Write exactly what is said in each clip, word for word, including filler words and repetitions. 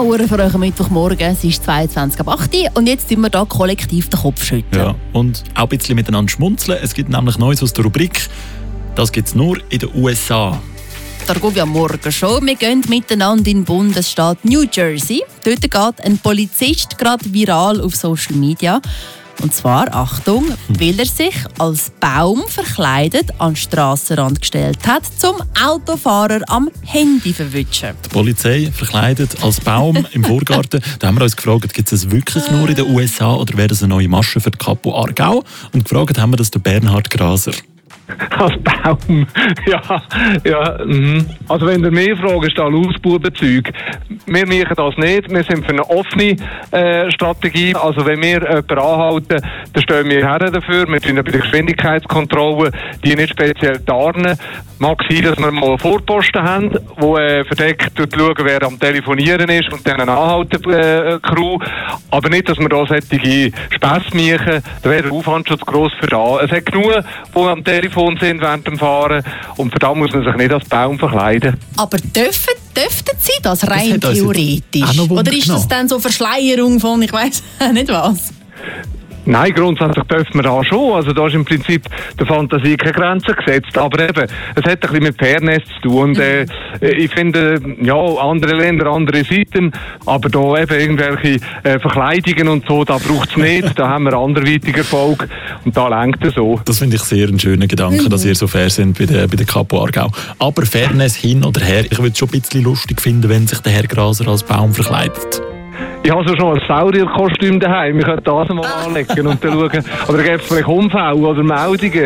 Bauern für euch Mittwochmorgen. Es ist zweiundzwanzig ab acht Uhr und jetzt tun wir hier kollektiv den Kopf schütteln. Ja, und auch ein bisschen miteinander schmunzeln. Es gibt nämlich Neues aus der Rubrik. Das gibt es nur in den U S A. Da gehen wir am Morgen schon. Wir gehen miteinander in den Bundesstaat New Jersey. Dort geht ein Polizist gerade viral auf Social Media. Und zwar, Achtung, weil er sich als Baum verkleidet an den Strassenrand gestellt hat, zum Autofahrer am Handy verwischen. Die Polizei verkleidet als Baum im Vorgarten. Da haben wir uns gefragt, gibt es das wirklich nur in den U S A oder wäre das eine neue Masche für die Kapo Aargau? Und gefragt haben wir das den Bernhard Graser. Als Baum, ja, ja. Mm. Also wenn ihr mehr fragt, ist da Lausbubenzeug. Wir machen das nicht, wir sind für eine offene äh, Strategie. Also wenn wir jemanden anhalten, dann stehen wir her dafür. Wir tun bei der Geschwindigkeitskontrolle die nicht speziell tarnen. Mag sein, dass wir mal einen Vorposten haben, wo äh, verdeckt schauen, wer am Telefonieren ist und dann eine Anhalten-Crew. Aber nicht, dass wir da solche Spässe machen. Da wäre der Aufwand schon zu gross für da. Es hat genug, die am Telefon sind während dem Fahren und für das muss man sich nicht als Baum verkleiden. Aber dürfen, dürften Sie das rein das theoretisch? Oder ist das dann so Verschleierung von, ich weiss nicht was? Nein, grundsätzlich dürfen wir da schon. Also da ist im Prinzip der Fantasie keine Grenze gesetzt. Aber eben, es hat ein bisschen mit Fairness zu tun. Und äh, ich finde, ja, andere Länder, andere Seiten, aber da eben irgendwelche äh, Verkleidungen und so, da braucht es nicht. Da haben wir anderweitig Erfolg und da lenkt es so. Das finde ich sehr einen schönen Gedanken, mhm. dass ihr so fair sind bei der, bei der Kapo Aargau. Aber Fairness hin oder her, ich würde es schon ein bisschen lustig finden, wenn sich der Herr Graser als Baum verkleidet. Ich habe so schon ein Saurierkostüm daheim. Ich könnte das mal anlegen und dann schauen. Oder gibt es vielleicht Unfälle oder Meldungen?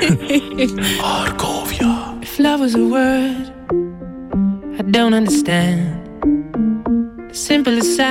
Argovia. If love was a word, I don't understand. The simplest